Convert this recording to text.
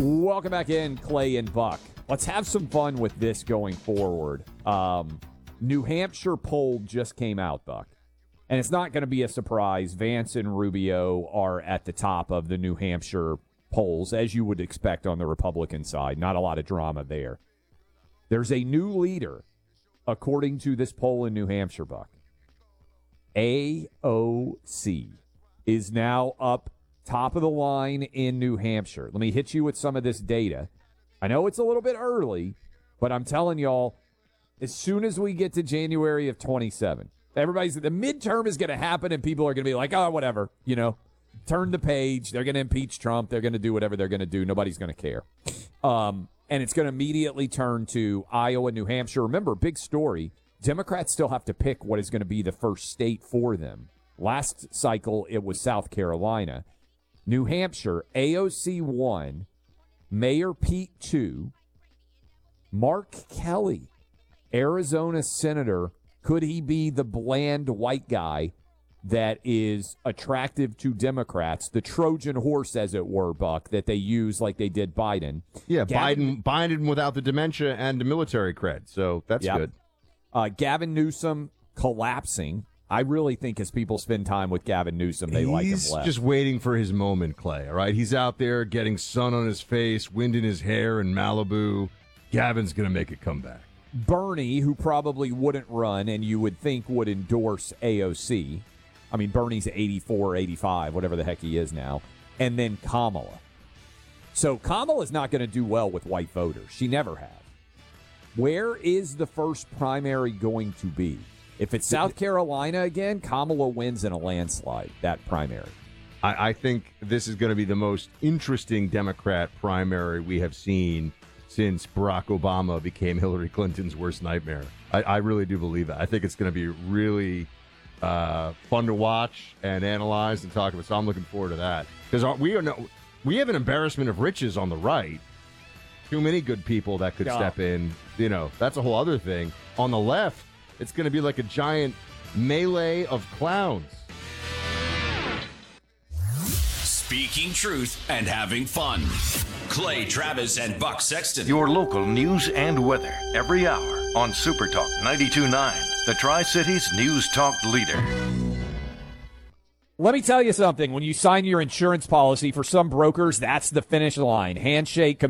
Welcome back in, Clay and Buck. Let's have some fun with this going forward. New Hampshire poll just came out, Buck. And it's not going to be a surprise. Vance and Rubio are at the top of the New Hampshire polls, as you would expect on the Republican side. Not a lot of drama there. There's a new leader, according to this poll in New Hampshire, Buck. AOC is now up top of the line in New Hampshire. Let me hit you with some of this data. I know it's a little bit early, but I'm telling y'all, as soon as we get to January of 27, the midterm is going to happen and people are going to be like, oh, whatever, turn the page. They're going to impeach Trump. They're going to do whatever they're going to do. Nobody's going to care. And it's going to immediately turn to Iowa, New Hampshire. Remember, big story. Democrats still have to pick what is going to be the first state for them. Last cycle, it was South Carolina. New Hampshire, AOC 1, Mayor Pete 2, Mark Kelly, Arizona Senator. Could he be the bland white guy that is attractive to Democrats, the Trojan horse, as it were, Buck, that they use like they did Biden? Yeah, Biden without the dementia and the military cred, so that's good. Gavin Newsom collapsing. I really think as people spend time with Gavin Newsom, they like him less. He's just waiting for his moment, Clay, all right? He's out there getting sun on his face, wind in his hair in Malibu. Gavin's going to make it come back. Bernie, who probably wouldn't run and you would think would endorse AOC. I mean, Bernie's 84, 85, whatever the heck he is now. And then Kamala. So Kamala's not going to do well with white voters. She never has. Where is the first primary going to be? If it's South Carolina again, Kamala wins in a landslide, that primary. I think this is going to be the most interesting Democrat primary we have seen since Barack Obama became Hillary Clinton's worst nightmare. I really do believe that. I think it's going to be really fun to watch and analyze and talk about. So I'm looking forward to that. Because we have an embarrassment of riches on the right. Too many good people that could step in. That's a whole other thing. On the left, it's going to be like a giant melee of clowns. Speaking truth and having fun. Clay Travis and Buck Sexton. Your local news and weather every hour on Super Talk 92.9, the Tri-Cities News Talk leader. Let me tell you something. When you sign your insurance policy, for some brokers, that's the finish line. Handshake,